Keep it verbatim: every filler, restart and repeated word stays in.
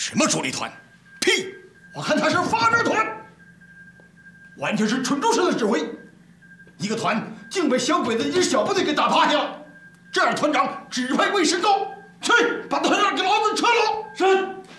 什么主力团？屁！ 我看他是发展团，完全是蠢猪式的指挥。一个团竟被小鬼子一支小部队给打趴下了，这样团长指挥未甚高，去把团长给老子撤了。 是。